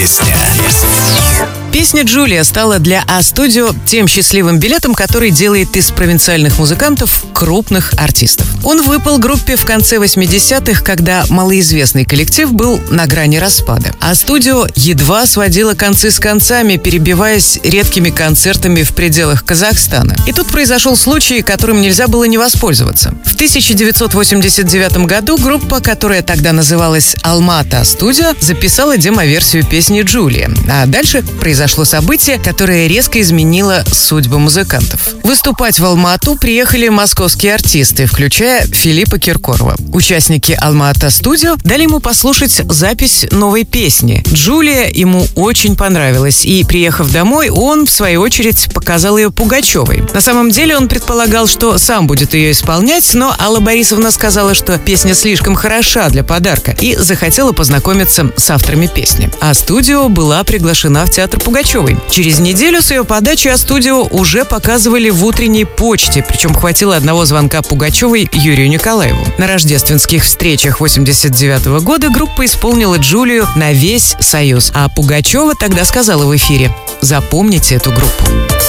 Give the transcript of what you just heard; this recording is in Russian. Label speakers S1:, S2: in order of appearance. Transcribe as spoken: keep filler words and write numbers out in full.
S1: Песня.
S2: Песня «Джулия» стала для А-студио тем счастливым билетом, который делает из провинциальных музыкантов крупных артистов. Он выпал группе в конце восьмидесятых, когда малоизвестный коллектив был на грани распада. А-студио едва сводило концы с концами, перебиваясь редкими концертами в пределах Казахстана. И тут произошел случай, которым нельзя было не воспользоваться. В тысяча девятьсот восемьдесят девятом году группа, которая тогда называлась «Алматы А-студио», записала демо-версию песни «Джулия». А дальше произошло событие, которое резко изменило судьбу музыкантов. Выступать в Алмату приехали московские артисты, включая Филиппа Киркорова. Участники Алматы А-студио дали ему послушать запись новой песни. «Джулия» ему очень понравилась, и, приехав домой, он, в свою очередь, показал ее Пугачевой. На самом деле он предполагал, что сам будет ее исполнять, но Алла Борисовна сказала, что песня слишком хороша для подарка, и захотела познакомиться с авторами песни. А-студио была приглашена в театр Пугачевой. Через неделю с ее подачи А-студио уже показывали в утренней почте, причем хватило одного звонка Пугачевой Юрию Николаеву. На рождественских встречах восемьдесят девятого года группа исполнила «Джулию» на весь Союз, а Пугачева тогда сказала в эфире: «Запомните эту группу».